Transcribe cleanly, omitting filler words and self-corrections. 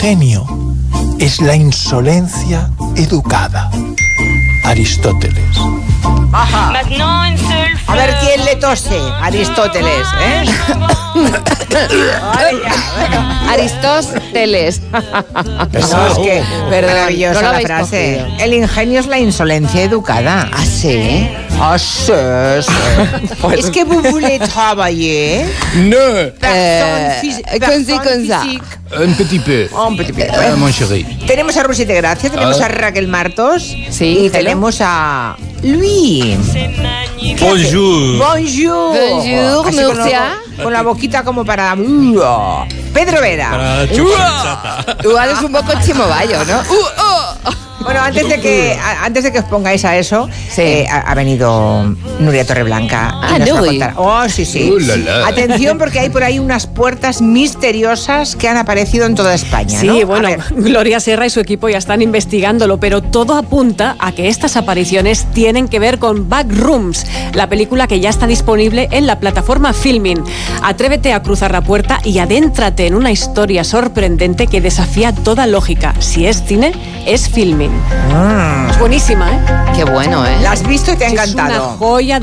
ingenio es la insolencia educada. Aristóteles. Ajá. A ver quién le tose. Aristóteles, ¿eh? Ay, ya, bueno. Aristóteles. Es que maravillosa no lo la habéis frase. cogido. El ingenio es la insolencia educada. ¿Ah, sí? Ah, sí, sí. Pues- Es que vous voulez travailler. No, con ça. un petit peu. Un petit peu. Mon chéri. Tenemos a Rusi de Gracia, tenemos a Raquel Martos Sí, y hello. tenemos a Luis. Bonjour. Bonjour. Bonjour, Así con Murcia. con la boquita como para... Pedro Vera. Igual es un poco chimoballo, ¿no? Bueno, antes de que os pongáis a eso, Sí. ha venido Nuria Torreblanca. Ah, y nos va a Nuri. contar. Oh, sí, sí. La, la. Atención, porque hay por ahí unas puertas misteriosas que han aparecido en toda España, Sí, ¿no? A bueno, ver. Gloria Serra y su equipo ya están investigándolo, pero todo apunta a que estas apariciones tienen que ver con Backrooms, la película que ya está disponible en la plataforma Filmin. Atrévete a cruzar la puerta y adéntrate en una historia sorprendente que desafía toda lógica. Si es cine, es Filmin. Es buenísima, ¿eh? Qué bueno, ¿eh? La has visto y te ha Es encantado. una joya